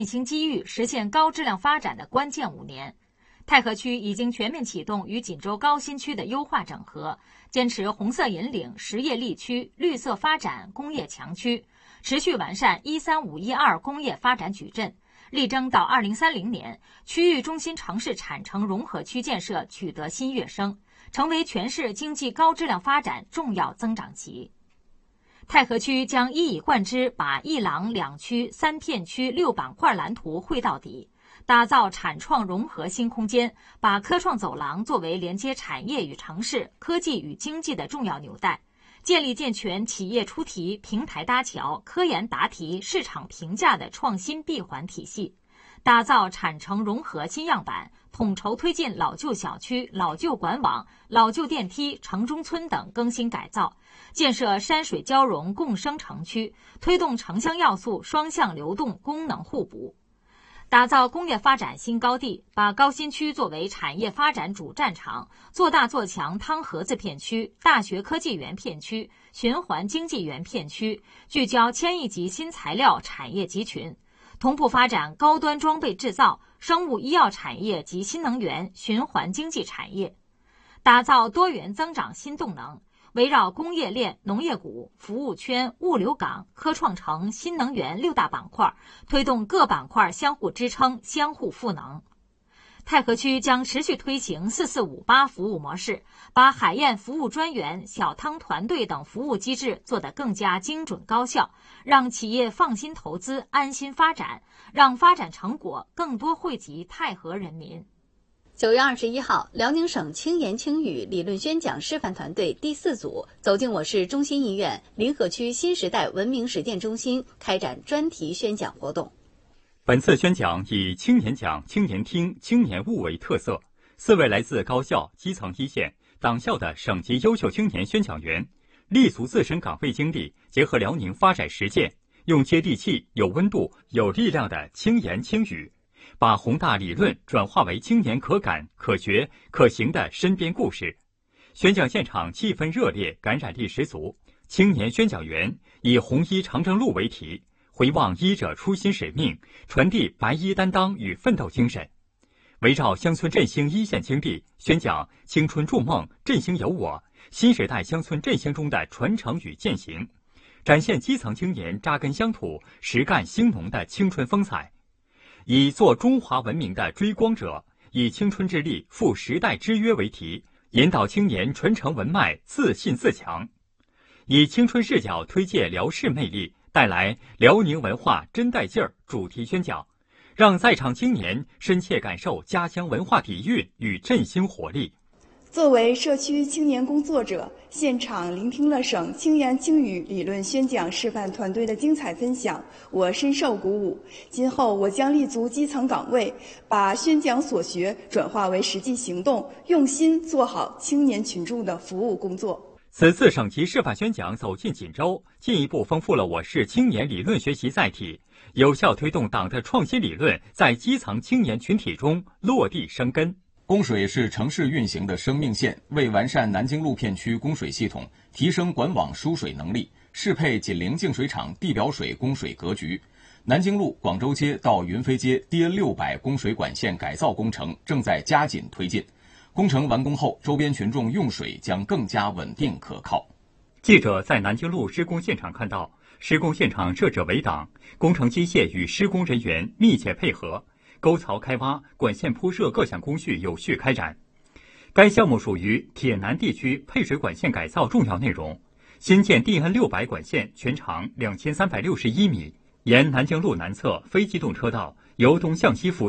新机遇，实现高质量发展的关键5年。太和区已经全面启动与锦州高新区的优化整合，坚持红色引领、实业立区、绿色发展、工业强区，持续完善13512工业发展矩阵，力争到2030年，区域中心城市产城融合区建设取得新跃升，成为全市经济高质量发展重要增长极。太和区将一以贯之，把一廊2区3片区6板块蓝图绘到底，打造产创融合新空间，把科创走廊作为连接产业与城市、科技与经济的重要纽带，建立健全企业出题、平台搭桥、科研答题、市场评价的创新闭环体系，打造产城融合新样板，统筹推进老旧小区、老旧管网、老旧电梯、城中村等更新改造，建设山水交融共生城区，推动城乡要素双向流动、功能互补，打造工业发展新高地，把高新区作为产业发展主战场，做大做强汤河子片区、大学科技园片区、循环经济园片区，聚焦千亿级新材料产业集群，同步发展高端装备制造、生物医药产业及新能源、循环经济产业，打造多元增长新动能，围绕工业链、农业股、服务圈、物流港、科创城、新能源6大板块，推动各板块相互支撑、相互赋能。太和区将持续推行4458服务模式，把海燕服务专员、小汤团队等服务机制做得更加精准高效，让企业放心投资、安心发展，让发展成果更多惠及太和人民。 9月21号，辽宁省轻言轻语理论宣讲示范团队第4组走进我市中心医院临河区新时代文明实践中心，开展专题宣讲活动。 本次宣讲以青年讲、青年听、青年悟为特色，4位来自高校、基层一线、党校的省级优秀青年宣讲员，立足自身岗位经历，结合辽宁发展实践，用接地气、有温度、有力量的轻言轻语，把宏大理论转化为青年可感、可学、可行的身边故事。宣讲现场气氛热烈，感染力十足。青年宣讲员以红衣长征路为题，回望医者初心使命，传递白衣担当与奋斗精神。围绕乡村振兴一线经历，宣讲青春筑梦，振兴有我，新时代乡村振兴中的传承与践行，展现基层青年扎根乡土、实干兴农的青春风采。以做中华文明的追光者，以青春之力赴时代之约为题，引导青年传承文脉，自信自强。以青春视角推介辽市魅力，带来辽宁文化真带劲儿主题宣讲，让在场青年深切感受家乡文化底蕴与振兴活力。 作为社区青年工作者，现场聆听了省轻言轻语理论宣讲示范团队的精彩分享，我深受鼓舞。今后我将立足基层岗位，把宣讲所学转化为实际行动，用心做好青年群众的服务工作。 此次省级示范宣讲走进锦州，进一步丰富了我市青年理论学习载体，有效推动党的创新理论在基层青年群体中落地生根。 供水是城市运行的生命线，为完善南京路片区供水系统，提升管网输水能力，适配紧邻净水厂地表水供水格局，南京路广州街到云飞街第600供水管线改造工程正在加紧推进。工程完工后，周边群众用水将更加稳定可靠。 记者在南京路施工现场看到，施工现场设置围挡，工程机械与施工人员密切配合，沟槽开挖、管线铺设各项工序有序开展。该项目属于铁南地区配水管线改造重要内容，新建DN 600管线全长2361米，沿南京路南侧非机动车道由东向西辐